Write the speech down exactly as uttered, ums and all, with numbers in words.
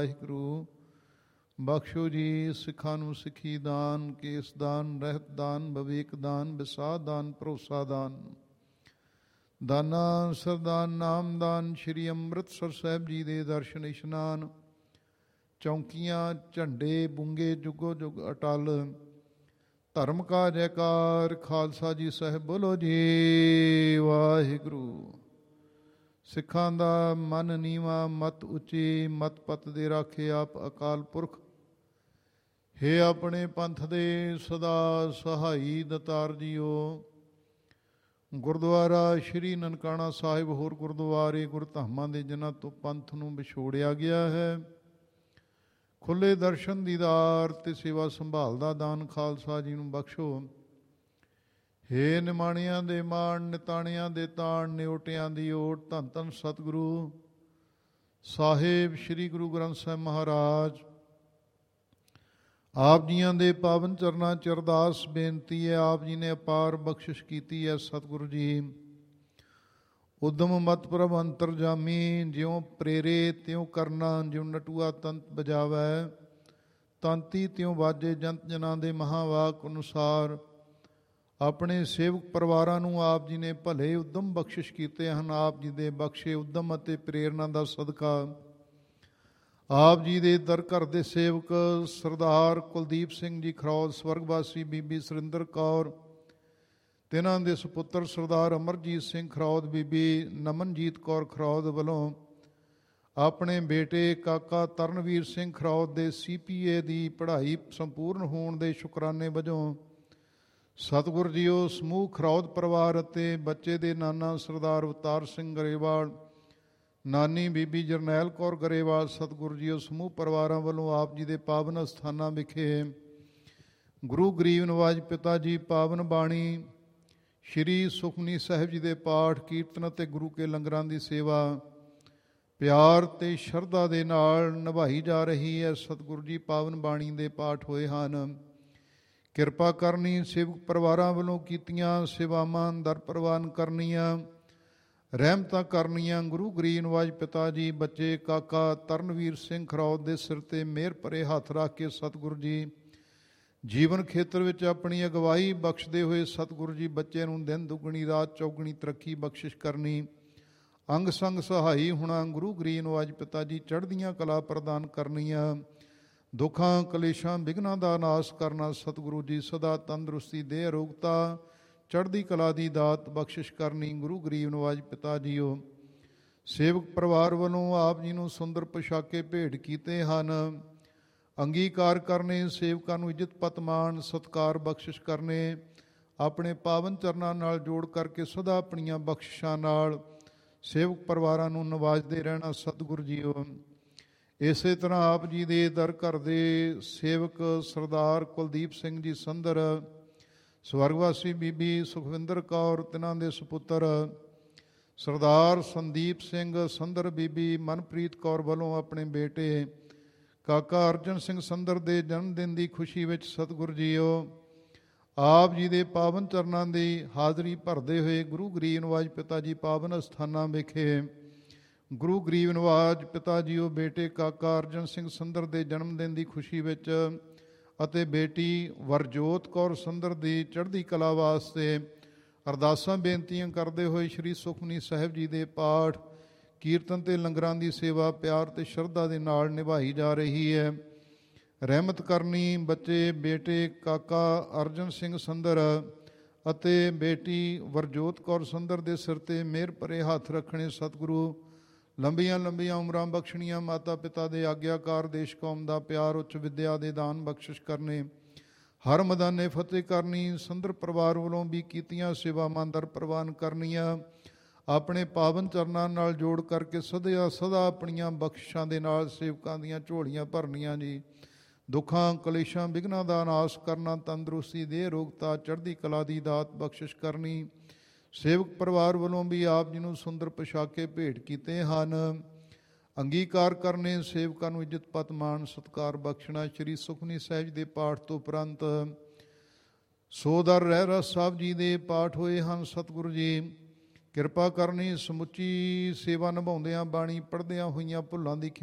ਵਾਹਿਗੁਰੂ। ਬਖਸ਼ੋ ਜੀ ਸਿੱਖਾਂ ਨੂੰ ਸਿੱਖੀ ਦਾਨ, ਕੇਸ ਦਾਨ, ਰਹਿਤ ਦਾਨ, ਵਿਵੇਕ ਦਾਨ, ਵਿਸਾਹ ਦਾਨ, ਭਰੋਸਾ ਦਾਨ, ਦਾਨਾ ਸਰਦਾਨ, ਨਾਮਦਾਨ। ਸ਼੍ਰੀ ਅੰਮ੍ਰਿਤਸਰ ਸਾਹਿਬ ਜੀ ਦੇ ਦਰਸ਼ਨ ਇਸ਼ਨਾਨ, ਚੌਂਕੀਆਂ, ਝੰਡੇ, ਬੁੰਗੇ ਜੁਗੋ ਜੁਗ ਅਟਲ। ਧਰਮ ਕਾ ਜੈਕਾਰ, ਖਾਲਸਾ ਜੀ ਸਾਹਿਬ ਬੋਲੋ ਜੀ ਵਾਹਿਗੁਰੂ। ਸਿੱਖਾਂ ਦਾ ਮਨ ਨੀਵਾਂ, ਮਤ ਉੱਚੀ, ਮਤ ਪਤ ਦੇ ਰਾਖੇ ਆਪ ਅਕਾਲ ਪੁਰਖ। ਹੇ ਆਪਣੇ ਪੰਥ ਦੇ ਸਦਾ ਸਹਾਈ ਦਤਾਰ ਜੀਓ। ਗੁਰਦੁਆਰਾ ਸ਼੍ਰੀ ਨਨਕਾਣਾ ਸਾਹਿਬ, ਹੋਰ ਗੁਰਦੁਆਰੇ ਗੁਰਧਾਮਾਂ ਦੇ ਜਿਨ੍ਹਾਂ ਤੋਂ ਪੰਥ ਨੂੰ ਵਿਛੋੜਿਆ ਗਿਆ ਹੈ, ਖੁੱਲੇ ਦਰਸ਼ਨ ਦੀਦਾਰ ਤੇ ਸੇਵਾ ਸੰਭਾਲ ਦਾ ਦਾਨ ਖਾਲਸਾ ਜੀ ਨੂੰ ਬਖਸ਼ੋ। ਹੇ ਨਿਮਾਣਿਆਂ ਦੇ ਮਾਣ, ਨਿਤਾਣਿਆਂ ਦੇ ਤਾਣ, ਨਿਓਟਿਆਂ ਦੀ ਓਟ। ਧੰਨ ਧੰਨ ਸਤਿਗੁਰੂ ਸਾਹਿਬ ਸ੍ਰੀ ਗੁਰੂ ਗ੍ਰੰਥ ਸਾਹਿਬ ਮਹਾਰਾਜ। ਆਪ ਜੀਆਂ ਦੇ ਪਾਵਨ ਚਰਨਾਂ 'ਚ ਅਰਦਾਸ ਬੇਨਤੀ ਹੈ। ਆਪ ਜੀ ਨੇ ਅਪਾਰ ਬਖਸ਼ਿਸ਼ ਕੀਤੀ ਹੈ ਸਤਿਗੁਰੂ ਜੀ। ਉਦਮ ਮਤ ਪ੍ਰਭ ਅੰਤਰਜਾਮੀ, ਜਿਉਂ ਪ੍ਰੇਰੇ ਤਿਉਂ ਕਰਨਾ, ਜਿਉਂ ਨਟੂਆ ਤੰਤ ਬਜਾਵੈ, ਤੰਤੀ ਤਿਉਂ ਵਾਜੇ ਜੰਤ ਜਨਾਂ ਦੇ ਮਹਾਵਾਕ ਅਨੁਸਾਰ। ਆਪਣੇ ਸੇਵਕ ਪਰਿਵਾਰਾਂ ਨੂੰ ਆਪ ਜੀ ਨੇ ਭਲੇ ਉਦਮ ਬਖਸ਼ਿਸ਼ ਕੀਤੇ ਹਨ। ਆਪ ਜੀ ਦੇ ਬਖਸ਼ੇ ਉਦਮ ਅਤੇ ਪ੍ਰੇਰਨਾ ਦਾ ਸਦਕਾ ਆਪ ਜੀ ਦੇ ਦਰ ਘਰ ਦੇ ਸੇਵਕ ਸਰਦਾਰ ਕੁਲਦੀਪ ਸਿੰਘ ਜੀ ਖਰੌਦ, ਸਵਰਗਵਾਸੀ ਬੀਬੀ ਸੁਰਿੰਦਰ ਕੌਰ, ਤਿਨਾਂ ਦੇ ਸੁਪੁੱਤਰ ਸਰਦਾਰ ਅਮਰਜੀਤ ਸਿੰਘ ਖਰੌਦ, ਬੀਬੀ ਨਮਨਜੀਤ ਕੌਰ ਖਰੌਦ ਵੱਲੋਂ ਆਪਣੇ ਬੇਟੇ ਕਾਕਾ ਤਰਨਵੀਰ ਸਿੰਘ ਖਰੌਦ ਦੇ ਸੀ ਪੀ ਏ ਦੀ ਪੜ੍ਹਾਈ ਸੰਪੂਰਨ ਹੋਣ ਦੇ ਸ਼ੁਕਰਾਨੇ ਵਜੋਂ ਸਤਿਗੁਰ ਜੀਓ ਸਮੂਹ ਖਰੌਦ ਪਰਿਵਾਰ ਅਤੇ ਬੱਚੇ ਦੇ ਨਾਨਾ ਸਰਦਾਰ ਅਵਤਾਰ ਸਿੰਘ ਗਰੇਵਾਲ, ਨਾਨੀ ਬੀਬੀ ਜਰਨੈਲ ਕੌਰ ਗਰੇਵਾਲ, ਸਤਿਗੁਰ ਜੀਓ ਸਮੂਹ ਪਰਿਵਾਰਾਂ ਵੱਲੋਂ ਆਪ ਜੀ ਦੇ ਪਾਵਨ ਅਸਥਾਨਾਂ ਵਿਖੇ ਗੁਰੂ ਗਰੀਬ ਨਵਾਜ ਪਿਤਾ ਜੀ ਪਾਵਨ ਬਾਣੀ ਸ਼੍ਰੀ ਸੁਖਮਨੀ ਸਾਹਿਬ ਜੀ ਦੇ ਪਾਠ ਕੀਰਤਨ ਅਤੇ ਗੁਰੂ ਕੇ ਲੰਗਰਾਂ ਦੀ ਸੇਵਾ ਪਿਆਰ ਤੇ ਸ਼ਰਧਾ ਦੇ ਨਾਲ ਨਿਭਾਈ ਜਾ ਰਹੀ ਹੈ। ਸਤਿਗੁਰੂ ਜੀ ਪਾਵਨ ਬਾਣੀ ਦੇ ਪਾਠ ਹੋਏ ਹਨ। ਕਿਰਪਾ ਕਰਨੀ, ਸੇਵਕ ਪਰਿਵਾਰਾਂ ਵੱਲੋਂ ਕੀਤੀਆਂ ਸੇਵਾਵਾਂ ਦਰ ਪ੍ਰਵਾਨ ਕਰਨੀਆਂ, ਰਹਿਮਤਾਂ ਕਰਨੀਆਂ। ਗੁਰੂ ਗਰੀਬ ਨਵਾਜ ਪਿਤਾ ਜੀ ਬੱਚੇ ਕਾਕਾ ਤਰਨਵੀਰ ਸਿੰਘ ਖਰੌਦ ਦੇ ਸਿਰ ਤੇ ਮਿਹਰ ਭਰੇ ਹੱਥ ਰੱਖ ਕੇ ਸਤਿਗੁਰੂ ਜੀ ਜੀਵਨ ਖੇਤਰ ਵਿੱਚ ਆਪਣੀ ਅਗਵਾਈ ਬਖਸ਼ਦੇ ਹੋਏ ਸਤਿਗੁਰੂ ਜੀ ਬੱਚੇ ਨੂੰ ਦਿਨ ਦੁੱਗਣੀ ਰਾਤ ਚੌਗਣੀ ਤਰੱਕੀ ਬਖਸ਼ਿਸ਼ ਕਰਨੀ, ਅੰਗ ਸੰਗ ਸਹਾਈ ਹੋਣਾ। ਗੁਰੂ ਗਰੀਬ ਨਵਾਜ ਪਿਤਾ ਜੀ ਚੜ੍ਹਦੀਆਂ ਕਲਾ ਪ੍ਰਦਾਨ ਕਰਨੀਆਂ, ਦੁੱਖਾਂ ਕਲੇਸ਼ਾਂ ਵਿਘਨਾਂ ਦਾ ਨਾਸ਼ ਕਰਨਾ। ਸਤਿਗੁਰੂ ਜੀ ਸਦਾ ਤੰਦਰੁਸਤੀ ਦੇ ਅਰੋਗਤਾ ਚੜ੍ਹਦੀ ਕਲਾ ਦੀ ਦਾਤ ਬਖਸ਼ਿਸ਼ ਕਰਨੀ। ਗੁਰੂ ਗਰੀਬ ਨਵਾਜ ਪਿਤਾ ਜੀਓ ਸੇਵਕ ਪਰਿਵਾਰ ਵੱਲੋਂ ਆਪ ਜੀ ਨੂੰ ਸੁੰਦਰ ਪੁਸ਼ਾਕੇ ਭੇਟ ਕੀਤੇ ਹਨ। ਅੰਗੀਕਾਰ ਕਰਨੇ, ਸੇਵਕਾਂ ਨੂੰ ਇੱਜ਼ਤ ਪਤਮਾਨ ਸਤਿਕਾਰ ਬਖਸ਼ਿਸ਼ ਕਰਨੇ, ਆਪਣੇ ਪਾਵਨ ਚਰਨਾਂ ਨਾਲ ਜੋੜ ਕਰਕੇ ਸਦਾ ਆਪਣੀਆਂ ਬਖਸ਼ਿਸ਼ਾਂ ਨਾਲ ਸੇਵਕ ਪਰਿਵਾਰਾਂ ਨੂੰ ਨਵਾਜਦੇ ਰਹਿਣਾ। ਸਤਿਗੁਰੂ ਜੀਓ ਇਸੇ ਤਰ੍ਹਾਂ ਆਪ ਜੀ ਦੇ ਦਰ ਘਰ ਦੇ ਸੇਵਕ ਸਰਦਾਰ ਕੁਲਦੀਪ ਸਿੰਘ ਜੀ ਸੰਦਰ, ਸਵਰਗਵਾਸੀ ਬੀਬੀ ਸੁਖਵਿੰਦਰ ਕੌਰ, ਤਿਨਾਂ ਦੇ ਸੁਪੁੱਤਰ ਸਰਦਾਰ ਸੰਦੀਪ ਸਿੰਘ ਸੰਦਰ, ਬੀਬੀ ਮਨਪ੍ਰੀਤ ਕੌਰ ਵੱਲੋਂ ਆਪਣੇ ਬੇਟੇ ਕਾਕਾ ਅਰਜਨ ਸਿੰਘ ਸੰਦਰ ਦੇ ਜਨਮ ਦਿਨ ਦੀ ਖੁਸ਼ੀ ਵਿੱਚ ਸਤਿਗੁਰੂ ਜੀਓ ਆਪ ਜੀ ਦੇ ਪਾਵਨ ਚਰਨਾਂ ਦੀ ਹਾਜ਼ਰੀ ਭਰਦੇ ਹੋਏ ਗੁਰੂ ਗਰੀਬ ਨਵਾਜ ਪਿਤਾ ਜੀ ਪਾਵਨ ਅਸਥਾਨਾਂ ਵਿਖੇ ਗੁਰੂ ਗਰੀਬ ਨਵਾਜ ਪਿਤਾ ਜੀਓ ਬੇਟੇ ਕਾਕਾ ਅਰਜਨ ਸਿੰਘ ਸੰਦਰ ਦੇ ਜਨਮ ਦਿਨ ਦੀ ਖੁਸ਼ੀ ਵਿੱਚ ਅਤੇ ਬੇਟੀ ਵਰਜੋਤ ਕੌਰ ਸੰਦਰ ਦੀ ਚੜ੍ਹਦੀ ਕਲਾ ਵਾਸਤੇ ਅਰਦਾਸਾਂ ਬੇਨਤੀਆਂ ਕਰਦੇ ਹੋਏ ਸ਼੍ਰੀ ਸੁਖਮਨੀ ਸਾਹਿਬ ਜੀ ਦੇ ਪਾਠ ਕੀਰਤਨ ਤੇ ਲੰਗਰਾਂ ਦੀ ਸੇਵਾ ਪਿਆਰ ਤੇ ਸ਼ਰਧਾ ਦੇ ਨਾਲ ਨਿਭਾਈ ਜਾ ਰਹੀ ਹੈ। ਰਹਿਮਤ ਕਰਨੀ, ਬੱਚੇ ਬੇਟੇ ਕਾਕਾ ਅਰਜਨ ਸਿੰਘ ਸੰਦਰ ਅਤੇ ਬੇਟੀ ਵਰਜੋਤ ਕੌਰ ਸੰਦਰ ਦੇ ਸਿਰ ਤੇ ਮਿਹਰ ਭਰੇ ਹੱਥ ਰੱਖਣੇ। ਸਤਿਗੁਰੂ ਲੰਬੀਆਂ ਲੰਬੀਆਂ ਉਮਰਾਂ ਬਖਸ਼ਣੀਆਂ। ਮਾਤਾ ਪਿਤਾ ਦੇ ਆਗਿਆਕਾਰ, ਦੇਸ਼ ਕੌਮ ਦਾ ਪਿਆਰ, ਉੱਚ ਵਿੱਦਿਆ ਦੇ ਦਾਨ ਬਖਸ਼ਿਸ਼ ਕਰਨੇ, ਹਰ ਮੈਦਾਨੇ ਫਤਿਹ ਕਰਨੀ। ਸੰਦਰ ਪਰਿਵਾਰ ਵੱਲੋਂ ਵੀ ਕੀਤੀਆਂ ਸੇਵਾਵਾਂ ਦਰ ਪ੍ਰਵਾਨ ਕਰਨੀਆਂ, ਆਪਣੇ ਪਾਵਨ ਚਰਨਾਂ ਨਾਲ ਜੋੜ ਕਰਕੇ ਸਦਾ ਸਦਾ ਆਪਣੀਆਂ ਬਖਸ਼ਿਸ਼ਾਂ ਦੇ ਨਾਲ ਸੇਵਕਾਂ ਦੀਆਂ ਝੋਲੀਆਂ ਭਰਨੀਆਂ ਜੀ। ਦੁੱਖਾਂ ਕਲੇਸ਼ਾਂ ਵਿਘਨਾਂ ਦਾ ਨਾਸ਼ ਕਰਨਾ, ਤੰਦਰੁਸਤੀ ਦੇ ਅਰੋਗਤਾ ਚੜ੍ਹਦੀ ਕਲਾ ਦੀ ਦਾਤ ਬਖਸ਼ਿਸ਼ ਕਰਨੀ। ਸੇਵਕ ਪਰਿਵਾਰ ਵੱਲੋਂ ਵੀ ਆਪ ਜੀ ਨੂੰ ਸੁੰਦਰ ਪੁਸ਼ਾਕੇ ਭੇਟ ਕੀਤੇ ਹਨ। ਅੰਗੀਕਾਰ ਕਰਨੇ, ਸੇਵਕਾਂ ਨੂੰ ਇੱਜ਼ਤ ਪਤ ਮਾਣ ਸਤਿਕਾਰ ਬਖਸ਼ਣਾ। ਸ਼੍ਰੀ ਸੁਖਮਨੀ ਸਾਹਿਬ ਦੇ ਪਾਠ ਤੋਂ ਉਪਰੰਤ ਸੋਦਰ ਰਹਿਰਾਸ ਸਾਹਿਬ ਜੀ ਦੇ ਪਾਠ ਹੋਏ ਹਨ। ਸਤਿਗੁਰੂ ਜੀ ਕਿਰਪਾ ਕਰਨੀ, ਸਮੁੱਚੀ ਸੇਵਾ ਨਿਭਾਉਂਦਿਆਂ ਬਾਣੀ ਪੜ੍ਹਦਿਆਂ ਹੋਈਆਂ ਭੁੱਲਾਂ ਦੀ